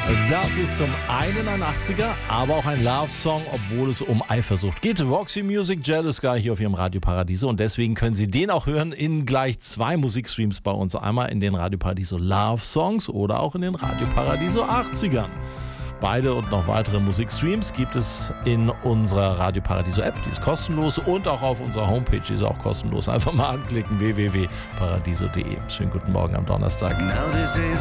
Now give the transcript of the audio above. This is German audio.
Das ist zum einen ein 80er, aber auch ein Love-Song, obwohl es um Eifersucht geht. Roxy Music, Jealous Guy hier auf ihrem Radio Paradiso und deswegen können Sie den auch hören in gleich 2 Musikstreams bei uns. Einmal in den Radio Paradiso Love-Songs oder auch in den Radio Paradiso 80ern. Beide und noch weitere Musikstreams gibt es in unserer Radio Paradiso App, die ist kostenlos, und auch auf unserer Homepage, die ist auch kostenlos. Einfach mal anklicken, www.paradiso.de. Schönen guten Morgen am Donnerstag.